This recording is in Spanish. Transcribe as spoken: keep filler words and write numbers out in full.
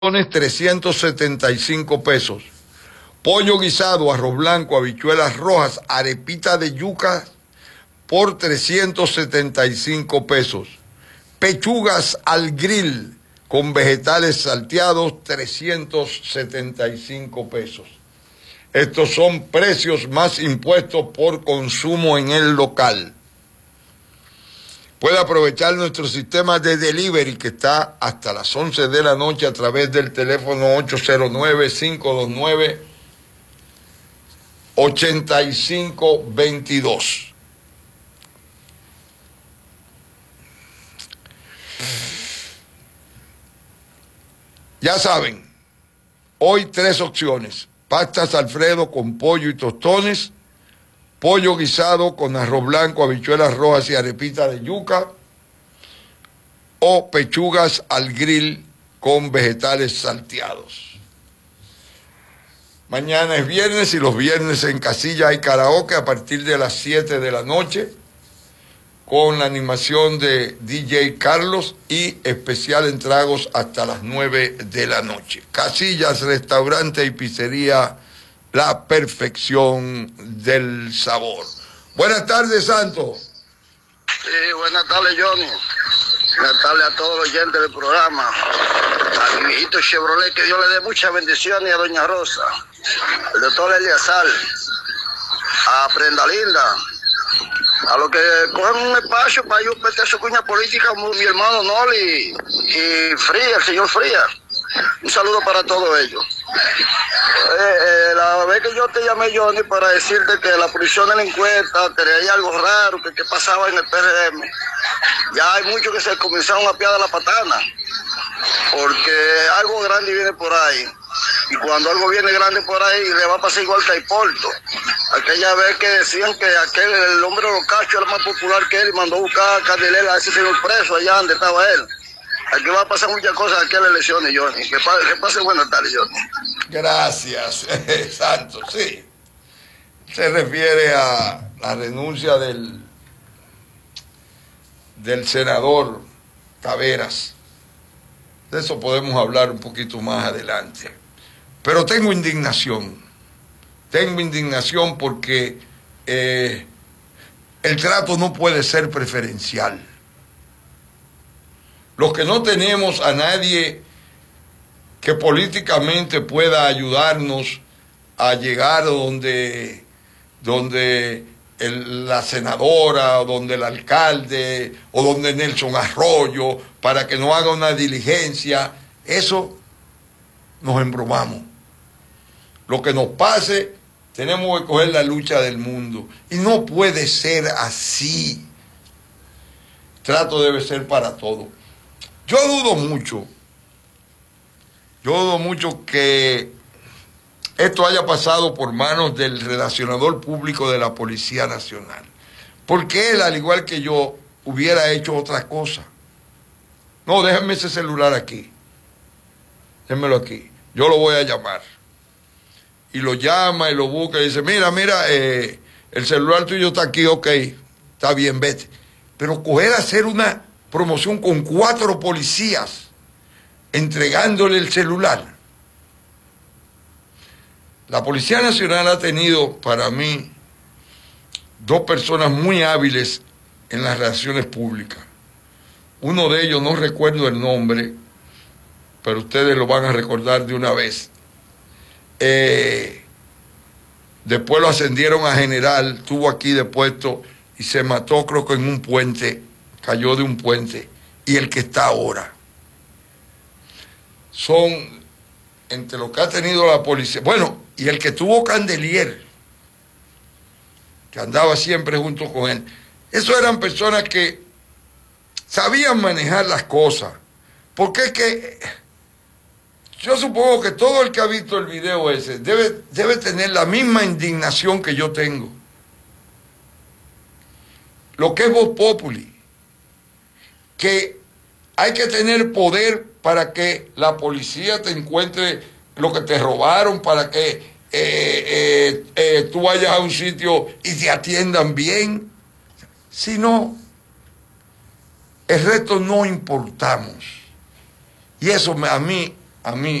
trescientos setenta y cinco pesos. Pollo guisado, arroz blanco, habichuelas rojas, arepita de yuca por trescientos setenta y cinco pesos. Pechugas al grill con vegetales salteados, trescientos setenta y cinco pesos. Estos son precios más impuestos por consumo en el local. Puede aprovechar nuestro sistema de delivery que está hasta las once de la noche a través del teléfono ocho cero nueve, cinco dos nueve, ocho cinco dos dos. Ya saben, hoy tres opciones: pastas Alfredo con pollo y tostones, pollo guisado con arroz blanco, habichuelas rojas y arepita de yuca, o pechugas al grill con vegetales salteados. Mañana es viernes y los viernes en Casilla hay karaoke a partir de las siete de la noche con la animación de D J Carlos y especial en tragos hasta las nueve de la noche. Casillas, restaurante y pizzería, la perfección del sabor. Buenas tardes, Santo. Sí, buenas tardes, Johnny. Buenas tardes a todos los oyentes del programa. A mi viejito Chevrolet, que Dios le dé muchas bendiciones, y a doña Rosa, al doctor Eliazar, a Prenda Linda, a los que cogen un espacio para yo meter su cuña política, como mi hermano Noli y Fría, el señor Fría. Un saludo para todos ellos. Eh, eh, la vez que yo te llamé, Johnny, para decirte que la policía de la encuesta tenía algo raro, que, que pasaba en el P R M, ya hay muchos que se comenzaron a piar de la patana, porque algo grande viene por ahí, y cuando algo viene grande por ahí, le va a pasar igual que a Hipólito. Aquella vez que decían que aquel, el hombre de los cachos era más popular que él, y mandó a buscar a Candelela a ese señor preso allá donde estaba él. Aquí va a pasar muchas cosas aquí en las elecciones, Johnny. Que pase, que pase buenas tardes, Johnny. Gracias, Santo. Sí, se refiere a la renuncia del, del senador Taveras. De eso podemos hablar un poquito más adelante. Pero tengo indignación. Tengo indignación porque eh, el trato no puede ser preferencial. Los que no tenemos a nadie que políticamente pueda ayudarnos a llegar donde, donde el, la senadora, o donde el alcalde, o donde Nelson Arroyo, para que no haga una diligencia, eso nos embromamos. Lo que nos pase, tenemos que coger la lucha del mundo. Y no puede ser así. Trato debe ser para todo. Yo dudo mucho, yo dudo mucho que esto haya pasado por manos del relacionador público de la Policía Nacional. Porque él, al igual que yo, hubiera hecho otra cosa. No, déjenme ese celular aquí. Déjenmelo aquí. Yo lo voy a llamar. Y lo llama y lo busca y dice, mira, mira, eh, el celular tuyo está aquí, ok, está bien, vete. Pero coger a hacer una promoción con cuatro policías entregándole el celular. La Policía Nacional ha tenido para mí dos personas muy hábiles en las relaciones públicas. Uno de ellos, no recuerdo el nombre, pero ustedes lo van a recordar de una vez. Eh, después lo ascendieron a general, estuvo aquí de puesto y se mató, creo que en un puente, cayó de un puente, y el que está ahora. Son, entre lo que ha tenido la policía, bueno, y el que tuvo Candelier, que andaba siempre junto con él. Esos eran personas que sabían manejar las cosas, porque es que yo supongo que todo el que ha visto el video ese debe, debe tener la misma indignación que yo tengo. Lo que es Voz Populi, que hay que tener poder para que la policía te encuentre lo que te robaron, para que eh, eh, eh, tú vayas a un sitio y te atiendan bien. Si no, el resto no importamos. Y eso a mí a mí